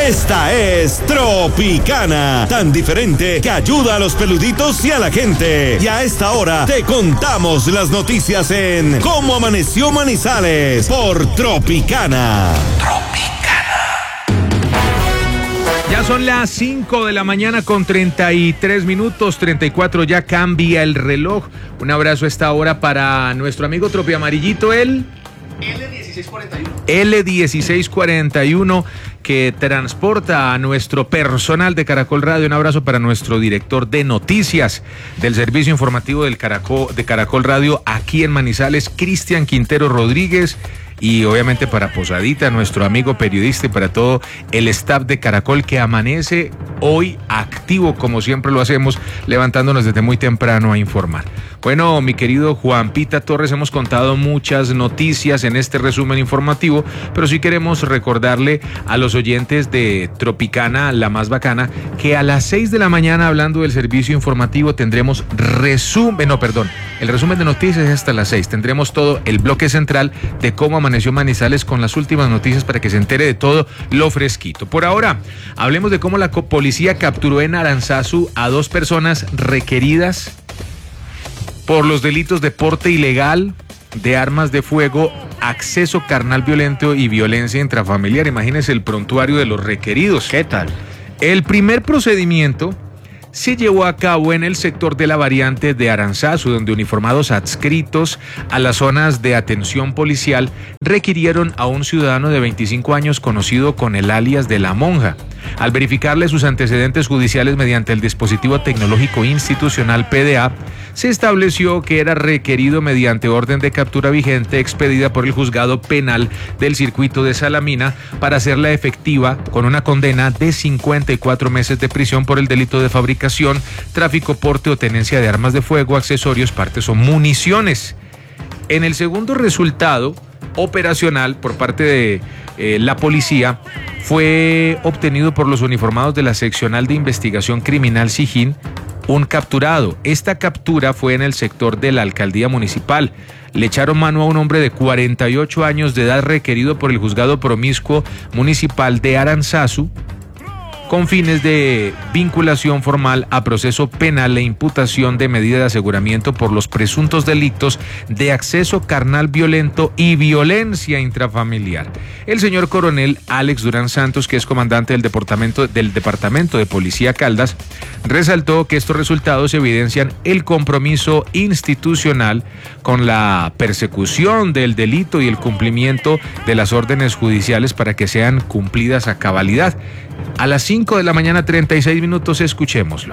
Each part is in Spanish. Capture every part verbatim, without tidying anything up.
Esta es Tropicana, tan diferente que ayuda a los peluditos y a la gente. Y a esta hora te contamos las noticias en Cómo Amaneció Manizales por Tropicana. Tropicana. Ya son las cinco de la mañana con treinta y tres minutos, treinta y cuatro ya cambia el reloj. Un abrazo a esta hora para nuestro amigo Tropi Amarillito, el L dieciséis cuarenta y uno. L dieciséis cuarenta y uno, que transporta a nuestro personal de Caracol Radio. Un abrazo para nuestro director de noticias del servicio informativo del Caracol, de Caracol Radio aquí en Manizales, Cristian Quintero Rodríguez. Y obviamente para Posadita, nuestro amigo periodista, y para todo el staff de Caracol que amanece hoy activo, como siempre lo hacemos, levantándonos desde muy temprano a informar. Bueno, mi querido Juan Pita Torres, hemos contado muchas noticias en este resumen informativo, pero sí queremos recordarle a los oyentes de Tropicana, la más bacana, que a las seis de la mañana, hablando del servicio informativo, tendremos resumen, no, perdón, el resumen de noticias es hasta las seis. Tendremos todo el bloque central de cómo amaneció Manizales con las últimas noticias para que se entere de todo lo fresquito. Por ahora, hablemos de cómo la policía capturó en Aranzazu a dos personas requeridas por los delitos de porte ilegal de armas de fuego, acceso carnal violento y violencia intrafamiliar. Imagínense el prontuario de los requeridos. ¿Qué tal? El primer procedimiento se llevó a cabo en el sector de la variante de Aranzazu, donde uniformados adscritos a las zonas de atención policial requirieron a un ciudadano de veinticinco años conocido con el alias de La Monja. Al verificarle sus antecedentes judiciales mediante el dispositivo tecnológico institucional P D A, se estableció que era requerido mediante orden de captura vigente expedida por el juzgado penal del circuito de Salamina para hacerla efectiva con una condena de cincuenta y cuatro meses de prisión por el delito de fabricación, tráfico, porte o tenencia de armas de fuego, accesorios, partes o municiones. En el segundo resultado operacional por parte de eh, la policía fue obtenido por los uniformados de la Seccional de Investigación Criminal Sijín un capturado. Esta captura fue en el sector de la alcaldía municipal. Le echaron mano a un hombre de cuarenta y ocho años de edad requerido por el juzgado promiscuo municipal de Aranzazu con fines de vinculación formal a proceso penal e imputación de medida de aseguramiento por los presuntos delitos de acceso carnal violento y violencia intrafamiliar. El señor coronel Alex Durán Santos, que es comandante del departamento, del departamento de Policía Caldas, resaltó que estos resultados evidencian el compromiso institucional con la persecución del delito y el cumplimiento de las órdenes judiciales para que sean cumplidas a cabalidad. A las cinco de la mañana, treinta y seis minutos, escuchémoslo.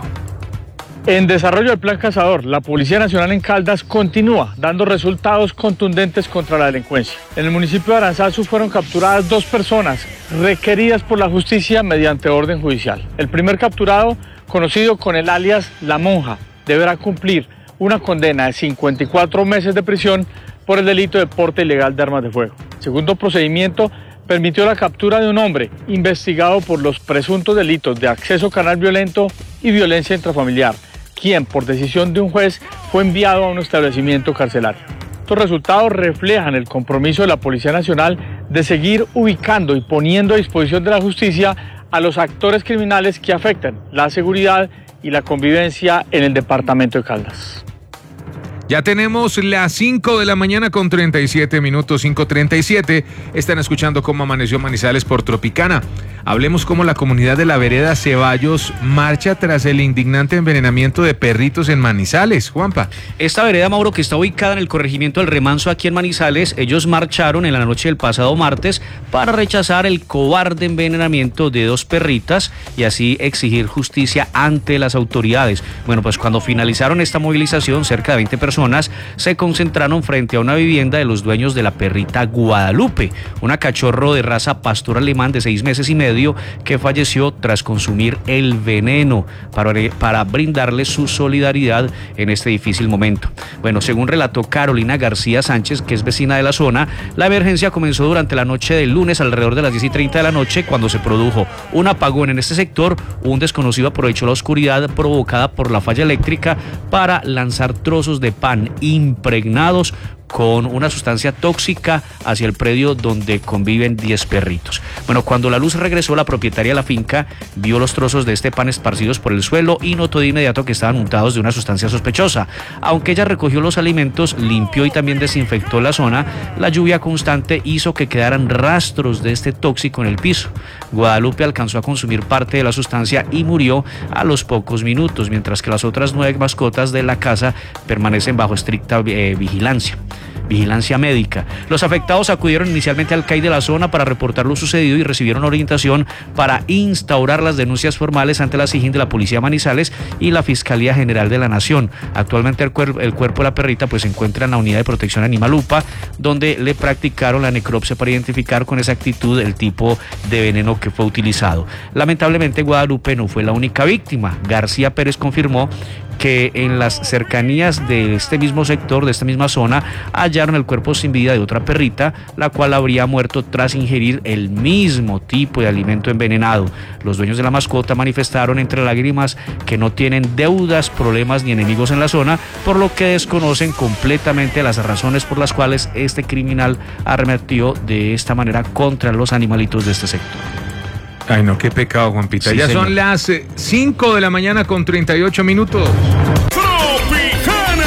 En desarrollo del Plan Cazador, la Policía Nacional en Caldas continúa dando resultados contundentes contra la delincuencia. En el municipio de Aranzazu fueron capturadas dos personas requeridas por la justicia mediante orden judicial. El primer capturado, conocido con el alias La Monja, deberá cumplir una condena de cincuenta y cuatro meses de prisión por el delito de porte ilegal de armas de fuego. El segundo procedimiento permitió la captura de un hombre investigado por los presuntos delitos de acceso carnal violento y violencia intrafamiliar, quien por decisión de un juez fue enviado a un establecimiento carcelario. Estos resultados reflejan el compromiso de la Policía Nacional de seguir ubicando y poniendo a disposición de la justicia a los actores criminales que afectan la seguridad y la convivencia en el departamento de Caldas. Ya tenemos las cinco de la mañana con treinta y siete minutos, cinco treinta y siete. Están escuchando Cómo Amaneció Manizales por Tropicana. Hablemos cómo la comunidad de la vereda Ceballos marcha tras el indignante envenenamiento de perritos en Manizales. Juanpa. Esta vereda, Mauro, que está ubicada en el corregimiento del Remanso aquí en Manizales, ellos marcharon en la noche del pasado martes para rechazar el cobarde envenenamiento de dos perritas y así exigir justicia ante las autoridades. Bueno, pues cuando finalizaron esta movilización, cerca de veinte personas se concentraron frente a una vivienda de los dueños de la perrita Guadalupe, una cachorro de raza pastor alemán de seis meses y medio que falleció tras consumir el veneno, para, para brindarle su solidaridad en este difícil momento. Bueno, según relató Carolina García Sánchez, que es vecina de la zona, la emergencia comenzó durante la noche del lunes alrededor de las diez y treinta de la noche, cuando se produjo un apagón en este sector. Un desconocido aprovechó la oscuridad provocada por la falla eléctrica para lanzar trozos de pan impregnados con una sustancia tóxica hacia el predio donde conviven diez perritos. Bueno, cuando la luz regresó, la propietaria de la finca vio los trozos de este pan esparcidos por el suelo y notó de inmediato que estaban untados de una sustancia sospechosa. Aunque ella recogió los alimentos, limpió y también desinfectó la zona, la lluvia constante hizo que quedaran rastros de este tóxico en el piso. Guadalupe alcanzó a consumir parte de la sustancia y murió a los pocos minutos, mientras que las otras nueve mascotas de la casa permanecen bajo estricta eh, vigilancia. Vigilancia médica. Los afectados acudieron inicialmente al C A I de la zona para reportar lo sucedido y recibieron orientación para instaurar las denuncias formales ante la SIJIN de la Policía Manizales y la Fiscalía General de la Nación. Actualmente el, cuer el cuerpo de la perrita pues se encuentra en la Unidad de Protección Animal U P A, donde le practicaron la necropsia para identificar con exactitud el tipo de veneno que fue utilizado. Lamentablemente Guadalupe no fue la única víctima. García Pérez confirmó que en las cercanías de este mismo sector, de esta misma zona, hallaron el cuerpo sin vida de otra perrita, la cual habría muerto tras ingerir el mismo tipo de alimento envenenado. Los dueños de la mascota manifestaron entre lágrimas que no tienen deudas, problemas ni enemigos en la zona, por lo que desconocen completamente las razones por las cuales este criminal arremetió de esta manera contra los animalitos de este sector. Ay, no, qué pecado, Juanpita. Sí, ya señor. son las cinco de la mañana con treinta y ocho minutos. Tropicana.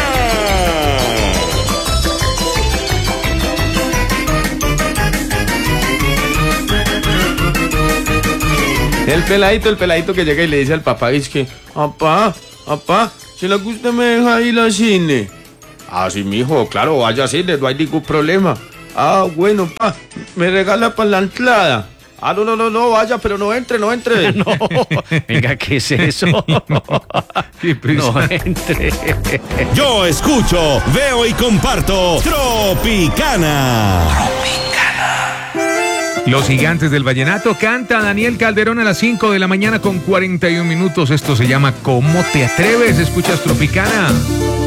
El peladito, el peladito que llega y le dice al papá, es que, papá, papá, ¿será que usted me deja ir al cine? Ah, sí, mijo, claro, vaya al cine, no hay ningún problema. Ah, bueno, pa, me regala para la entrada. Ah, no, no, no, no, vaya, pero no entre, no entre. No, venga, ¿qué es eso? Qué prisa. No entre. Yo escucho, veo y comparto Tropicana. Los Gigantes del Vallenato canta Daniel Calderón a las cinco de la mañana con cuarenta y un minutos. Esto se llama ¿Cómo te atreves? Escuchas Tropicana.